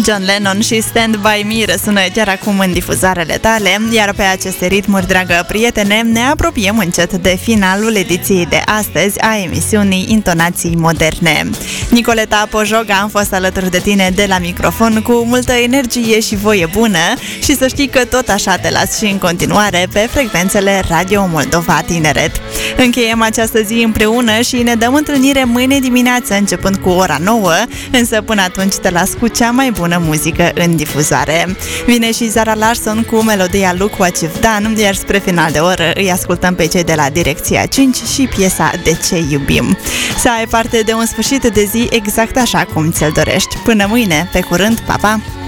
John Lennon și Stand By Me răsună chiar acum în difuzarele tale, iar pe aceste ritmuri, dragă prietene, ne apropiem încet de finalul ediției de astăzi a emisiunii Intonații Moderne. Nicoleta Pojoga am fost alături de tine de la microfon cu multă energie și voie bună și să știi că tot așa te las și în continuare pe frecvențele Radio Moldova Tineret. Încheiem această zi împreună și ne dăm întâlnire mâine dimineață începând cu ora 9, însă până atunci te las cu cea mai bună muzică în difuzare. Vine și Zara Larsson cu melodia Look What You've Done, iar spre final de oră îi ascultăm pe cei de la Direcția 5 și piesa De ce iubim. Să ai parte de un sfârșit de zi exact așa cum ți-l dorești. Până mâine, pe curând, pa, pa!